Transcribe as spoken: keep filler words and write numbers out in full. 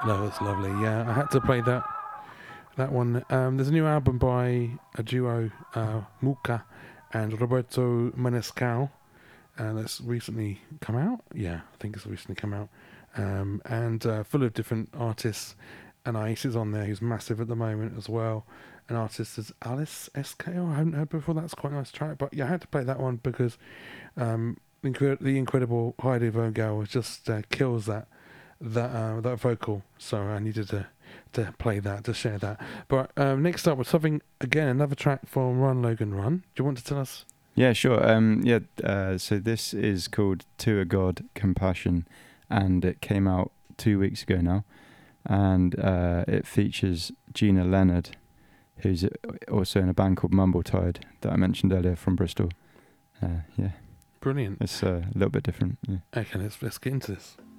No, it's lovely. Yeah, I had to play that that one. Um, there's a new album by a duo, uh, Muka and Roberto Manescal, and that's recently come out. Yeah, I think it's recently come out, um, and uh, full of different artists. And Ice is on there, who's massive at the moment as well. An artist is Alice S K O. I haven't heard before. That's quite a nice track, but yeah, I had to play that one because um, the, incre- the incredible Heidi Vogel just uh, kills that that uh, that vocal. So I needed to to play that, to share that. But um, next up was something again, another track from Run Logan Run. Do you want to tell us? Yeah, sure. Um, yeah. Uh, so this is called "To a God Compassion," and it came out two weeks ago now, and uh, it features Gina Leonard, who's also in a band called Mumble Tide that I mentioned earlier from Bristol. Uh, yeah, Brilliant. it's uh, a little bit different. Yeah. Okay, let's let's get into this.